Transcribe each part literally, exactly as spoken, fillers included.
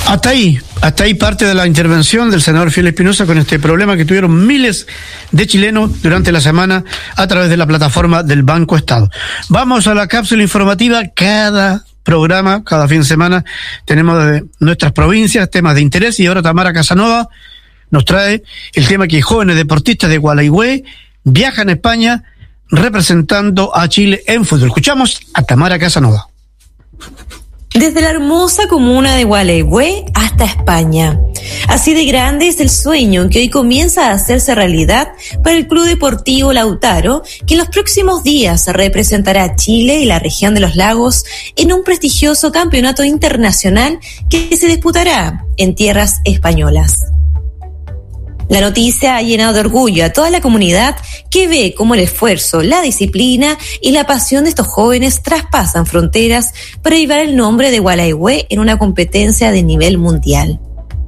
Hasta ahí, hasta ahí parte de la intervención del senador Fiel Espinosa con este problema que tuvieron miles de chilenos durante la semana a través de la plataforma del Banco Estado. Vamos a la cápsula informativa. Cada programa, cada fin de semana, tenemos de nuestras provincias temas de interés, y ahora Tamara Casanova nos trae el tema que jóvenes deportistas de Gualeguay viajan a España representando a Chile en fútbol. Escuchamos a Tamara Casanova. Desde la hermosa comuna de Gualeguay hasta España. Así de grande es el sueño que hoy comienza a hacerse realidad para el Club Deportivo Lautaro, que en los próximos días representará a Chile y la región de los lagos en un prestigioso campeonato internacional que se disputará en tierras españolas. La noticia ha llenado de orgullo a toda la comunidad que ve cómo el esfuerzo, la disciplina y la pasión de estos jóvenes traspasan fronteras para llevar el nombre de Gualeguay en una competencia de nivel mundial.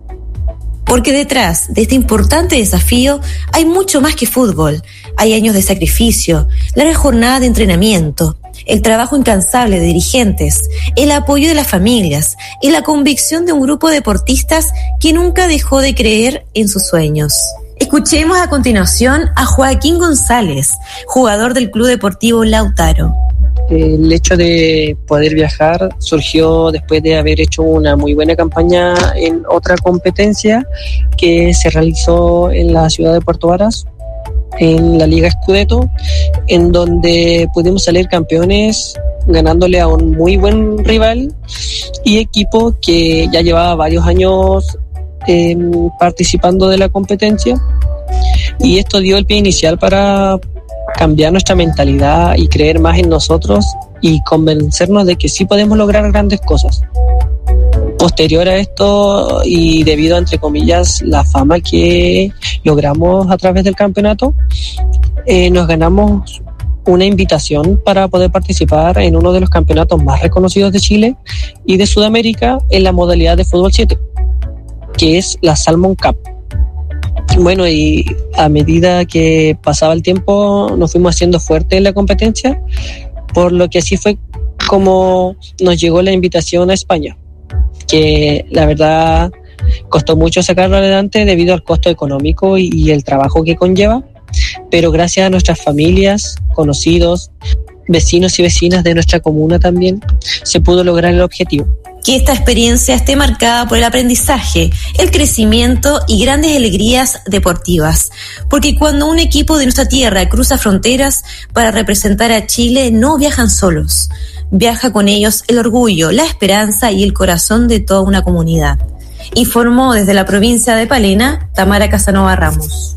Porque detrás de este importante desafío hay mucho más que fútbol. Hay años de sacrificio, larga jornada de entrenamiento, el trabajo incansable de dirigentes, el apoyo de las familias y la convicción de un grupo de deportistas que nunca dejó de creer en sus sueños. Escuchemos a continuación a Joaquín González, jugador del Club Deportivo Lautaro. El hecho de poder viajar surgió después de haber hecho una muy buena campaña en otra competencia que se realizó en la ciudad de Puerto Varas, en la Liga Scudetto, en donde pudimos salir campeones ganándole a un muy buen rival y equipo que ya llevaba varios años eh, participando de la competencia, y esto dio el pie inicial para cambiar nuestra mentalidad y creer más en nosotros y convencernos de que sí podemos lograr grandes cosas. Posterior a esto, y debido a, entre comillas, la fama que logramos a través del campeonato, eh, nos ganamos una invitación para poder participar en uno de los campeonatos más reconocidos de Chile y de Sudamérica en la modalidad de fútbol siete, que es la Salmon Cup. Bueno, y a medida que pasaba el tiempo nos fuimos haciendo fuerte en la competencia, por lo que así fue como nos llegó la invitación a España, que la verdad costó mucho sacarlo adelante debido al costo económico y, y el trabajo que conlleva, pero gracias a nuestras familias, conocidos, vecinos y vecinas de nuestra comuna también, se pudo lograr el objetivo. Que esta experiencia esté marcada por el aprendizaje, el crecimiento y grandes alegrías deportivas. Porque cuando un equipo de nuestra tierra cruza fronteras para representar a Chile, no viajan solos. Viaja con ellos el orgullo, la esperanza y el corazón de toda una comunidad. Informó desde la provincia de Palena, Tamara Casanova Ramos.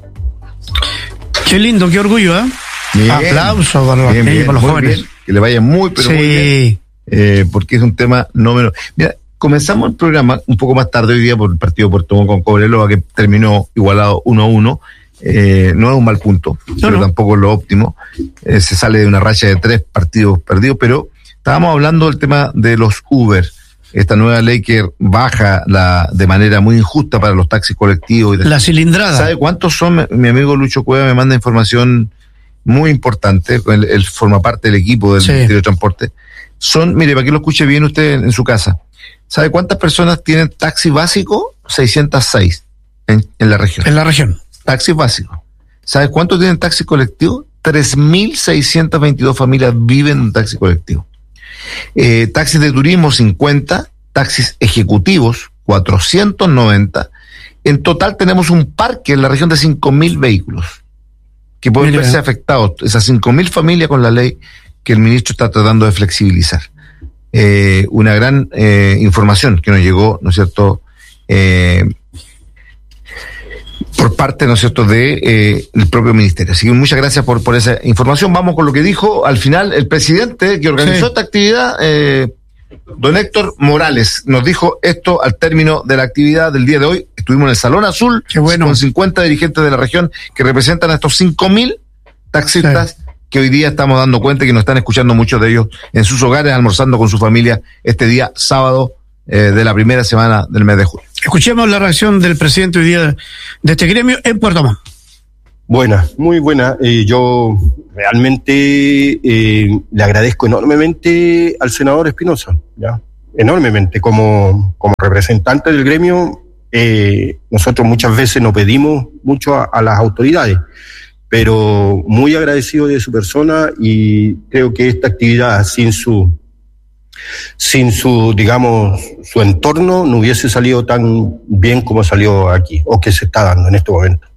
Qué lindo, qué orgullo, ¿eh? Bien, aplausos para los, bien, bien, para los muy jóvenes. Bien. Que le vaya muy, pero sí. muy bien. Eh, porque es un tema no menos. Mira, comenzamos el programa un poco más tarde hoy día por el partido de Puerto Montt con Cobreloa, que terminó igualado uno a uno. Eh, no es un mal punto, no, pero no. Tampoco es lo óptimo. Eh, se sale de una racha de tres partidos perdidos, pero estábamos hablando del tema de los Uber, esta nueva ley que baja la de manera muy injusta para los taxis colectivos. Y la cilindrada. ¿Sabe cuántos son? Mi amigo Lucho Cueva me manda información muy importante, él, él forma parte del equipo del sí. Ministerio de Transporte. Son, mire, para que lo escuche bien usted en, en su casa. ¿Sabe cuántas personas tienen taxi básico? seiscientos seis en, en la región. En la región. Taxi básico. ¿Sabe cuántos tienen taxi colectivo? tres mil seiscientas veintidós familias viven en taxi colectivo. Eh, taxis de turismo, cincuenta. Taxis ejecutivos, cuatrocientos noventa. En total tenemos un parque en la región de cinco mil vehículos que pueden Mira. verse afectados. Esas cinco mil familias con la ley que el ministro está tratando de flexibilizar. Eh, una gran eh, información que nos llegó, ¿no es cierto?, eh, por parte, ¿no es cierto?, de eh, el propio ministerio. Así que muchas gracias por, por esa información. Vamos con lo que dijo al final el presidente que organizó sí. esta actividad, eh, don Héctor Morales. Nos dijo esto al término de la actividad del día de hoy. Estuvimos en el Salón Azul bueno. con cincuenta dirigentes de la región que representan a estos cinco mil taxistas sí. que hoy día estamos dando cuenta y que nos están escuchando muchos de ellos en sus hogares, almorzando con su familia este día sábado eh, de la primera semana del mes de julio. Escuchemos la reacción del presidente hoy día de este gremio en Puerto Montt. Buena, muy buena. Eh, yo realmente eh, le agradezco enormemente al senador Espinosa, ¿ya? enormemente. Como, como representante del gremio, eh, nosotros muchas veces nos pedimos mucho a, a las autoridades, pero muy agradecido de su persona, y creo que esta actividad sin su sin su, digamos, su entorno no hubiese salido tan bien como salió aquí, o que se está dando en este momento.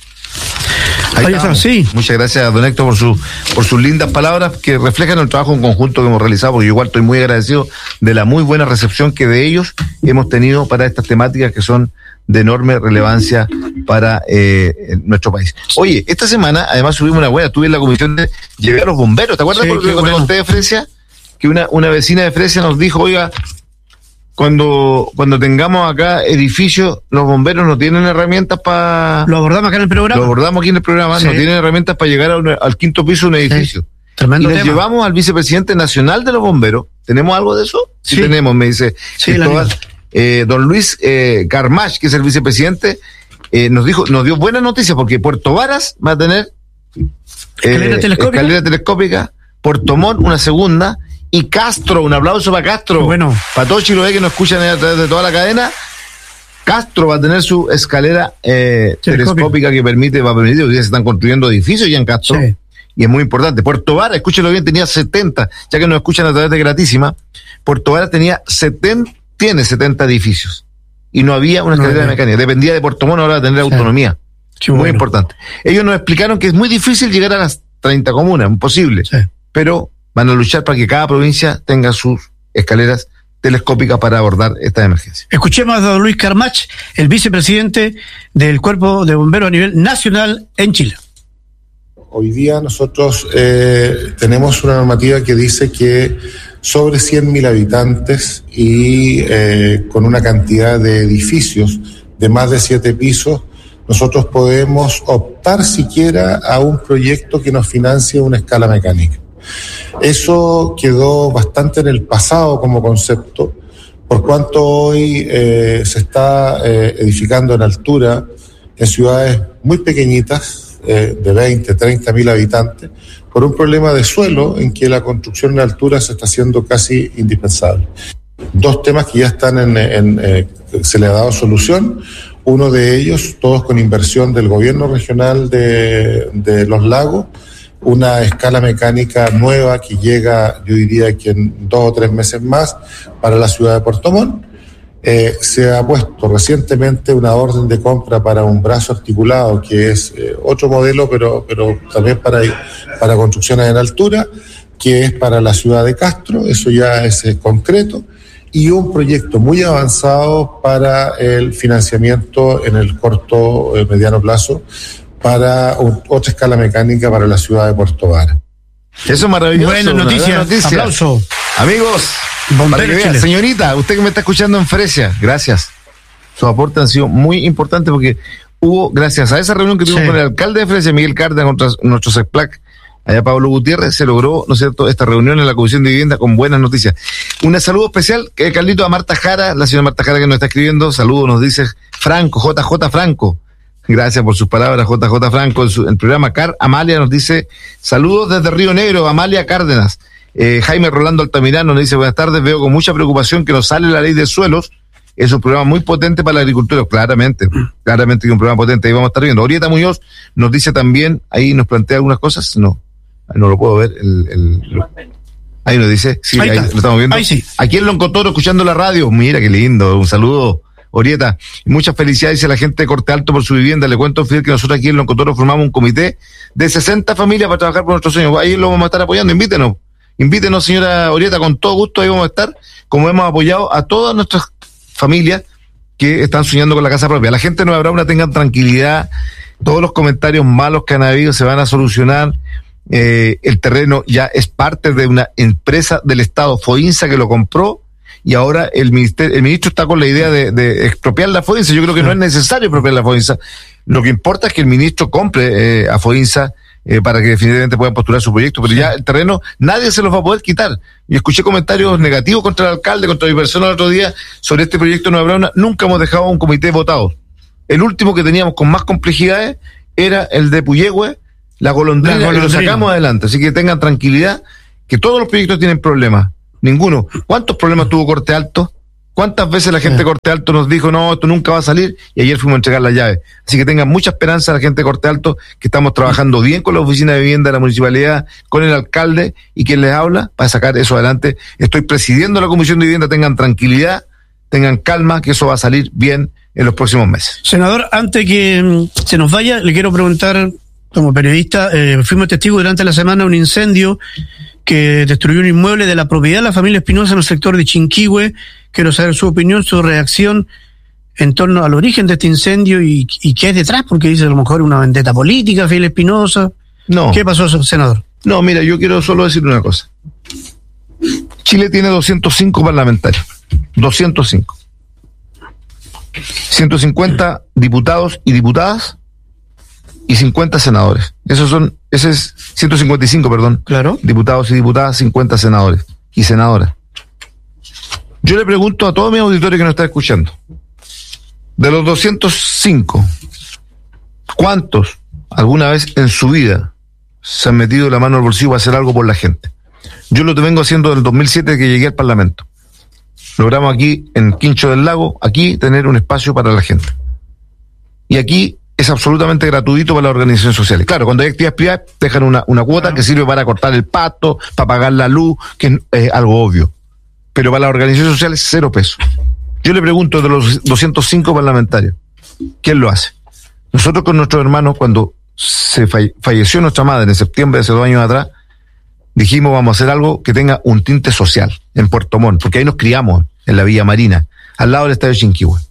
Ahí Ahí está, sí. Muchas gracias, don Héctor, por su, por sus lindas palabras que reflejan el trabajo en conjunto que hemos realizado, porque yo igual estoy muy agradecido de la muy buena recepción que de ellos hemos tenido para estas temáticas que son de enorme relevancia para eh, nuestro país. Oye, esta semana además subimos una buena, estuve en la comisión de llegar a los bomberos, ¿te acuerdas? Sí, porque cuando conté de Fresia, que una, una vecina de Fresia nos dijo, oiga, cuando, cuando tengamos acá edificios, los bomberos no tienen herramientas para... Lo abordamos acá en el programa. Lo abordamos aquí en el programa, sí. No tienen herramientas para llegar a un, al quinto piso de un edificio. Sí. Tremendo y les tema. Llevamos al vicepresidente nacional de los bomberos. ¿Tenemos algo de eso? Sí, sí tenemos, me dice sí, Cristóbal. Eh, don Luis eh, Carmach, que es el vicepresidente, eh, nos dijo, nos dio buenas noticias, porque Puerto Varas va a tener eh, escalera telescópica, escalera telescópica, Puerto Montt una segunda, y Castro, un aplauso para Castro, bueno, para todos Chiloé que nos escuchan a través de toda la cadena. Castro va a tener su escalera eh, telescópica que permite, va a permitir, hoy día se están construyendo edificios ya en Castro, sí. Y es muy importante. Puerto Varas, escúchelo bien, tenía setenta, ya que nos escuchan a través de Gratísima, Puerto Varas tenía setenta, tiene setenta edificios, y no había una escalera no, no. mecánica, dependía de Puerto Montt, ahora va a tener sí. autonomía. Qué muy bueno. Importante. Ellos nos explicaron que es muy difícil llegar a las treinta comunas, imposible, sí. Pero van a luchar para que cada provincia tenga sus escaleras telescópicas para abordar esta emergencia. Escuchemos a don Luis Carmach, el vicepresidente del Cuerpo de Bomberos a nivel nacional en Chile. Hoy día nosotros eh, tenemos una normativa que dice que sobre cien mil habitantes y eh, con una cantidad de edificios de más de siete pisos, nosotros podemos optar siquiera a un proyecto que nos financie una escala mecánica. Eso quedó bastante en el pasado como concepto, por cuanto hoy eh, se está eh, edificando en altura en ciudades muy pequeñitas, eh, de veinte, treinta mil habitantes, por un problema de suelo en que la construcción en altura se está haciendo casi indispensable. Dos temas que ya están en, en eh, se le ha dado solución. Uno de ellos, todos con inversión del gobierno regional de, de Los Lagos, una escala mecánica nueva que llega, yo diría que en dos o tres meses más, para la ciudad de Puerto Montt. Eh, se ha puesto recientemente una orden de compra para un brazo articulado, que es eh, otro modelo, pero, pero también para, para construcciones en altura, que es para la ciudad de Castro, eso ya es eh, concreto, y un proyecto muy avanzado para el financiamiento en el corto eh, mediano plazo para un, otra escala mecánica para la ciudad de Puerto Varas. Eso es maravilloso. Buena noticia, noticia. Aplauso. Amigos, vea, señorita, usted que me está escuchando en Fresia, gracias. Sus aportes han sido muy importantes porque hubo, gracias a esa reunión que tuvimos sí. con el alcalde de Fresia, Miguel Cárdenas, contra nuestro SECPLAC, allá Pablo Gutiérrez, se logró, ¿no es cierto?, esta reunión en la Comisión de Vivienda con buenas noticias. Un saludo especial, eh, Carlito, a Marta Jara, la señora Marta Jara que nos está escribiendo, saludos, nos dice Franco, J J Franco. Gracias por sus palabras, J J Franco. En su, el programa Car Amalia nos dice, saludos desde Río Negro, Amalia Cárdenas. Eh, Jaime Rolando Altamirano nos dice, buenas tardes, veo con mucha preocupación que nos sale la ley de suelos. Es un programa muy potente para la agricultura, claramente, claramente que es un programa potente, ahí vamos a estar viendo. Orieta Muñoz nos dice también, ahí nos plantea algunas cosas, no, no lo puedo ver, el, el, lo, ahí nos dice, sí, ahí, ahí lo estamos viendo. Ahí sí. Aquí en Loncotoro, escuchando la radio, mira qué lindo, un saludo. Orieta, muchas felicidades a la gente de Corte Alto por su vivienda. Le cuento, Fidel, que nosotros aquí en Loncotoro formamos un comité de sesenta familias para trabajar por nuestros sueños. Ahí lo vamos a estar apoyando, invítenos. Invítenos, señora Orieta, con todo gusto, ahí vamos a estar, como hemos apoyado a todas nuestras familias que están soñando con la casa propia. La gente de Nueva Brauna, tengan tranquilidad, todos los comentarios malos que han habido se van a solucionar. Eh, el terreno ya es parte de una empresa del Estado, Foinsa, que lo compró. Y ahora el ministerio, el ministro está con la idea de, de expropiar la Foinsa. Yo creo que no es necesario expropiar la Foinsa. Lo que importa es que el ministro compre eh, a Foinsa eh, para que definitivamente puedan postular su proyecto. Pero ya el terreno, nadie se los va a poder quitar. Y escuché comentarios negativos contra el alcalde, contra mi persona el otro día sobre este proyecto de Nueva Brauna. Nunca hemos dejado un comité votado. El último que teníamos con más complejidades era el de Puyehue, la golondrina, y lo sacamos adelante. Así que tengan tranquilidad, que todos los proyectos tienen problemas. ninguno. ¿Cuántos problemas tuvo Corte Alto? ¿Cuántas veces la gente de Corte Alto nos dijo, no, esto nunca va a salir? Y ayer fuimos a entregar la llave. Así que tengan mucha esperanza la gente de Corte Alto, que estamos trabajando bien con la Oficina de Vivienda de la Municipalidad, con el alcalde y quien les habla, para sacar eso adelante. Estoy presidiendo la Comisión de Vivienda, tengan tranquilidad, tengan calma, que eso va a salir bien en los próximos meses. Senador, antes que se nos vaya, le quiero preguntar, como periodista, eh, fuimos testigos durante la semana de un incendio que destruyó un inmueble de la propiedad de la familia Espinosa en el sector de Chinquihue. Quiero saber su opinión, su reacción en torno al origen de este incendio y, y qué es detrás, porque dice a lo mejor una vendetta política, Fidel Espinosa. No. ¿Qué pasó, senador? No, mira, yo quiero solo decir una cosa. Chile tiene doscientos cinco parlamentarios. doscientos cinco. ciento cincuenta diputados y diputadas y cincuenta senadores. Esos son, ese es ciento cincuenta y cinco, perdón. Claro. Diputados y diputadas, cincuenta senadores y senadoras. Yo le pregunto a todo mi auditorio que nos está escuchando, de los doscientos cinco, ¿cuántos alguna vez en su vida se han metido la mano al bolsillo para hacer algo por la gente? Yo lo vengo haciendo desde el dos mil siete que llegué al Parlamento. Logramos aquí, en Quincho del Lago, aquí tener un espacio para la gente. Y aquí es absolutamente gratuito para las organizaciones sociales. Claro, cuando hay actividades privadas, dejan una, una cuota que sirve para cortar el pasto, para pagar la luz, que es eh, algo obvio. Pero para las organizaciones sociales, cero pesos. Yo le pregunto de los doscientos cinco parlamentarios, ¿quién lo hace? Nosotros con nuestros hermanos, cuando se falle, falleció nuestra madre en septiembre de hace dos años atrás, dijimos vamos a hacer algo que tenga un tinte social en Puerto Montt, porque ahí nos criamos, en la Villa Marina, al lado del estadio Chinquihue.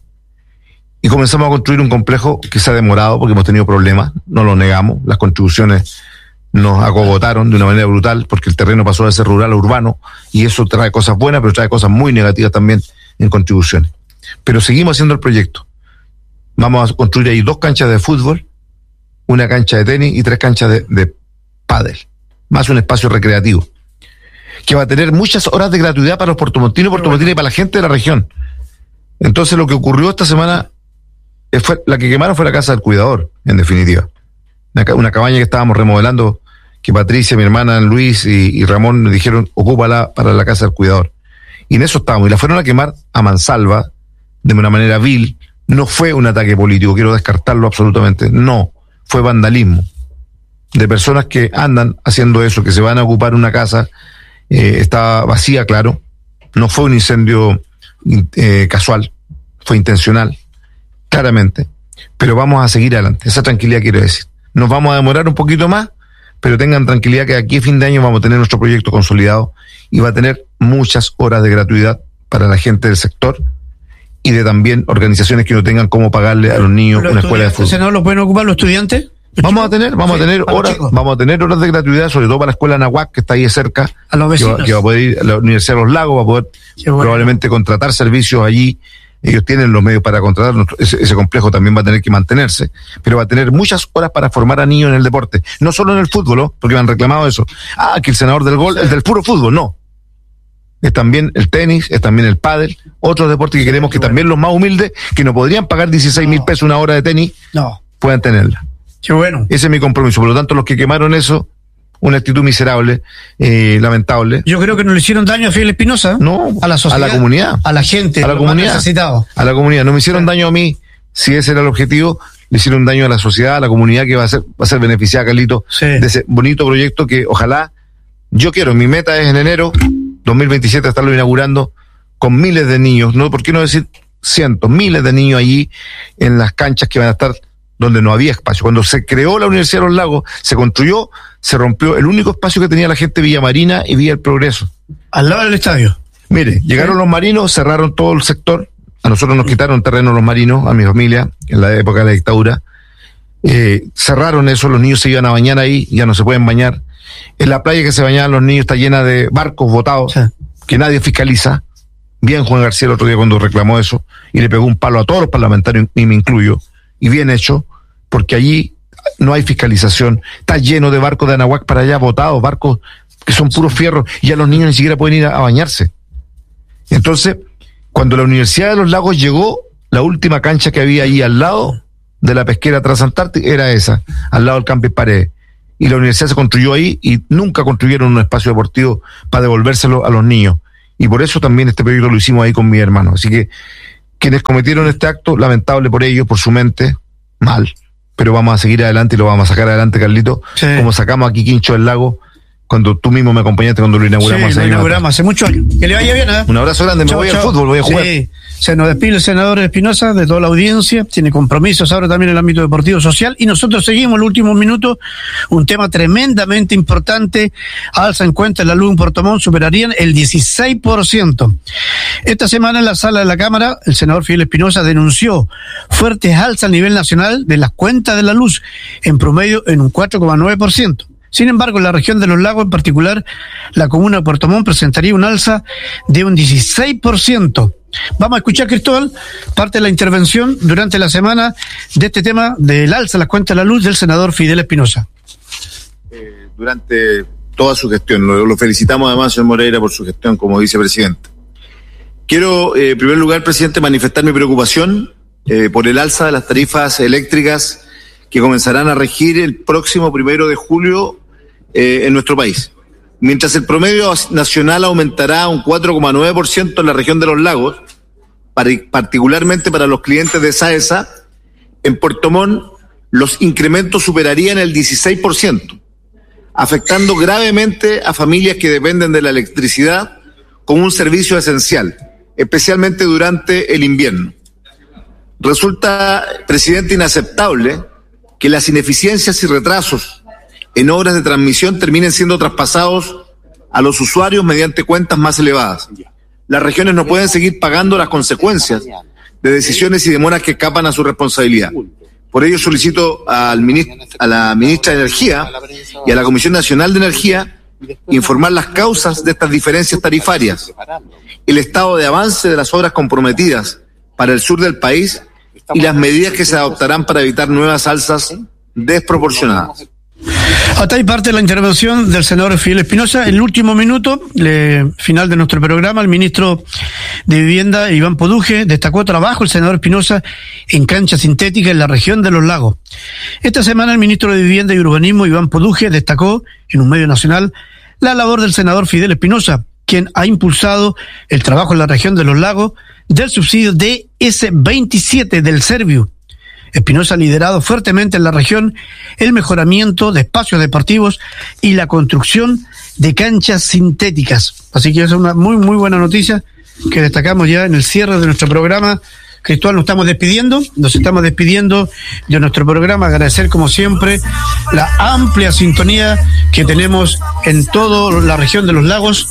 Y comenzamos a construir un complejo que se ha demorado porque hemos tenido problemas, no lo negamos, las contribuciones nos acogotaron de una manera brutal porque el terreno pasó de ser rural a urbano y eso trae cosas buenas, pero trae cosas muy negativas también en contribuciones. Pero seguimos haciendo el proyecto. Vamos a construir ahí dos canchas de fútbol, una cancha de tenis y tres canchas de, de pádel, más un espacio recreativo, que va a tener muchas horas de gratuidad para los puertomontinos y puertomontinas y para la gente de la región. Entonces lo que ocurrió esta semana, fue, la que quemaron fue la casa del cuidador, en definitiva. Una, una cabaña que estábamos remodelando, que Patricia, mi hermana Luis y, y Ramón me dijeron, ocúpala para la casa del cuidador. Y en eso estábamos, y la fueron a quemar a mansalva, de una manera vil. No fue un ataque político, quiero descartarlo absolutamente, no, fue vandalismo. De personas que andan haciendo eso, que se van a ocupar una casa, eh, está vacía, claro, no fue un incendio eh, casual, fue intencional, claramente, pero vamos a seguir adelante, esa tranquilidad quiero decir. Nos vamos a demorar un poquito más, pero tengan tranquilidad que aquí a fin de año vamos a tener nuestro proyecto consolidado y va a tener muchas horas de gratuidad para la gente del sector y de también organizaciones que no tengan cómo pagarle a los niños una escuela de fútbol. ¿No lo pueden ocupar los estudiantes? Vamos a tener, vamos sí, a tener horas, vamos a tener horas de gratuidad, sobre todo para la escuela Nahuac, que está ahí cerca, a los vecinos. Que va, que va a poder ir a la Universidad de los Lagos, va a poder sí, bueno. probablemente contratar servicios allí. Ellos tienen los medios para contratar, ese, ese complejo también va a tener que mantenerse, pero va a tener muchas horas para formar a niños en el deporte, no solo en el fútbol, ¿no? Porque me han reclamado eso. Ah, que el senador del gol es del puro fútbol, no. Es también el tenis, es también el pádel, otros deportes que queremos que también los más humildes, que no podrían pagar dieciséis mil pesos una hora de tenis, no. puedan tenerla. Qué bueno. Ese es mi compromiso. Por lo tanto, los que quemaron eso, una actitud miserable, eh, lamentable. Yo creo que no le hicieron daño a Fidel Espinosa. No, a la sociedad, a la comunidad, a la gente, a la comunidad, a la comunidad. No me hicieron daño a mí, si ese era el objetivo. Le hicieron daño a la sociedad, a la comunidad que va a ser, va a ser beneficiada, Carlito, sí. de ese bonito proyecto que ojalá, yo quiero, mi meta es en enero dos mil veintisiete estarlo inaugurando con miles de niños, no, ¿por qué no decir cientos, miles de niños allí en las canchas que van a estar donde no había espacio? Cuando se creó la Universidad de los Lagos, se construyó, se rompió el único espacio que tenía la gente Villa Marina y Villa El Progreso. Al lado del estadio. Mire, llegaron ¿Sí? los marinos, cerraron todo el sector, a nosotros nos quitaron terreno los marinos, a mi familia, en la época de la dictadura, eh, cerraron eso, los niños se iban a bañar ahí, ya no se pueden bañar. En la playa que se bañaban los niños está llena de barcos botados, sí. que nadie fiscaliza. Bien Juan García el otro día cuando reclamó eso, y le pegó un palo a todos los parlamentarios, y me incluyo, y bien hecho, porque allí no hay fiscalización, está lleno de barcos de Anahuac para allá, botados, barcos que son puros fierros, y ya los niños ni siquiera pueden ir a, a bañarse. Entonces, cuando la Universidad de los Lagos llegó, la última cancha que había ahí al lado de la pesquera Transantártica era esa, al lado del Camping Paredes. Y la universidad se construyó ahí y nunca construyeron un espacio deportivo para devolvérselo a los niños. Y por eso también este proyecto lo hicimos ahí con mi hermano. Así que quienes cometieron este acto, lamentable por ellos, por su mente, mal. Pero vamos a seguir adelante y lo vamos a sacar adelante, Carlito. Sí. Como sacamos aquí Quincho del Lago, cuando tú mismo me acompañaste cuando lo inauguramos. Sí, lo inauguramos hace mucho años. Que le vaya bien, ¿eh? Un abrazo grande, me chau, voy chau. al fútbol, voy a jugar. Sí. Se nos despide el senador Espinosa de toda la audiencia, tiene compromisos ahora también en el ámbito deportivo social, y nosotros seguimos en los últimos minutos un tema tremendamente importante. Alza en cuenta la luz en Puerto Montt superarían el dieciséis por ciento. Esta semana en la sala de la Cámara, el senador Fidel Espinosa denunció fuertes alzas a nivel nacional de las cuentas de la luz, en promedio en un cuatro coma nueve por ciento. Sin embargo, en la región de los lagos, en particular, la comuna de Puerto Montt presentaría un alza de un dieciséis por ciento. Vamos a escuchar, Cristóbal, parte de la intervención durante la semana de este tema del alza a las cuentas de la luz del senador Fidel Espinosa. Eh, durante toda su gestión, lo, lo felicitamos además, señor Moreira, por su gestión como vicepresidente. Quiero, eh, en primer lugar, presidente, manifestar mi preocupación eh, por el alza de las tarifas eléctricas que comenzarán a regir el próximo primero de julio eh, en nuestro país. Mientras el promedio nacional aumentará un cuatro coma nueve por ciento en la región de los lagos, particularmente para los clientes de SAESA, en Puerto Montt los incrementos superarían el dieciséis por ciento, afectando gravemente a familias que dependen de la electricidad como un servicio esencial, especialmente durante el invierno. Resulta, presidente, inaceptable que las ineficiencias y retrasos en obras de transmisión terminen siendo traspasados a los usuarios mediante cuentas más elevadas. Las regiones no pueden seguir pagando las consecuencias de decisiones y demoras que escapan a su responsabilidad. Por ello solicito al ministro, a la ministra de Energía y a la Comisión Nacional de Energía informar las causas de estas diferencias tarifarias, el estado de avance de las obras comprometidas para el sur del país y las medidas que se adoptarán para evitar nuevas alzas desproporcionadas. Hasta ahí parte de la intervención del senador Fidel Espinosa. En el último minuto, le, final de nuestro programa, el ministro de Vivienda, Iván Poduje, destacó trabajo el senador Espinosa en cancha sintética en la región de los lagos. Esta semana el ministro de Vivienda y Urbanismo, Iván Poduje, destacó en un medio nacional la labor del senador Fidel Espinosa, quien ha impulsado el trabajo en la región de los lagos del subsidio D S veintisiete del Serviu. Espinosa ha liderado fuertemente en la región el mejoramiento de espacios deportivos y la construcción de canchas sintéticas. Así que es una muy, muy buena noticia que destacamos ya en el cierre de nuestro programa. Cristóbal, nos estamos despidiendo, nos estamos despidiendo de nuestro programa. Agradecer, como siempre, la amplia sintonía que tenemos en toda la región de los lagos.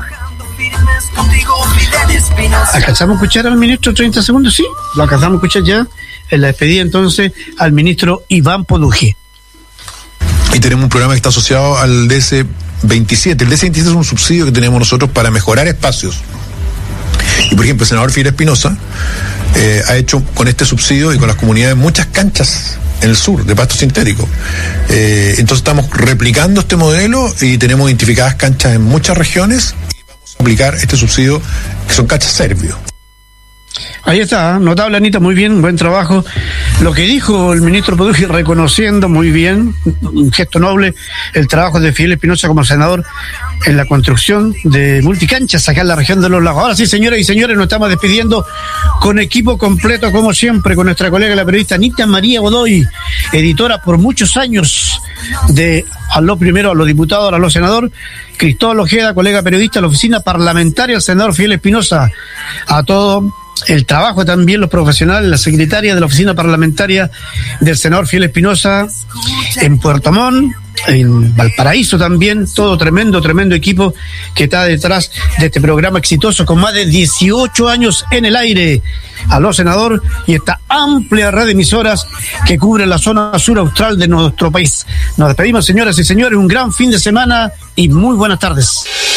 ¿Alcanzamos a escuchar al ministro treinta segundos? Sí, lo alcanzamos a escuchar ya. En la despedida entonces al ministro Iván Poduje. Y tenemos un programa que está asociado al D S veintisiete. El D S veintisiete es un subsidio que tenemos nosotros para mejorar espacios. Y por ejemplo, el senador Fidel Espinosa eh, ha hecho con este subsidio y con las comunidades muchas canchas en el sur de pasto sintético. Eh, entonces estamos replicando este modelo y tenemos identificadas canchas en muchas regiones y vamos a aplicar este subsidio que son canchas Serviu. Ahí está, notable, Anita, muy bien, buen trabajo. Lo que dijo el ministro Poduje, reconociendo muy bien, un gesto noble, el trabajo de Fidel Espinosa como senador en la construcción de multicanchas acá en la región de los lagos. Ahora sí, señoras y señores, nos estamos despidiendo con equipo completo, como siempre, con nuestra colega la periodista Anita María Godoy, editora por muchos años de a lo primero a los diputados, ahora a los senadores, Cristóbal Ojeda, colega periodista de la oficina parlamentaria, el senador Fidel Espinosa, a todo el trabajo también, los profesionales, la secretaria de la oficina parlamentaria del senador Fidel Espinosa en Puerto Montt, en Valparaíso también, todo tremendo, tremendo equipo que está detrás de este programa exitoso con más de dieciocho años en el aire. Aló, senador, y esta amplia red de emisoras que cubre la zona sur austral de nuestro país. Nos despedimos, señoras y señores, un gran fin de semana y muy buenas tardes.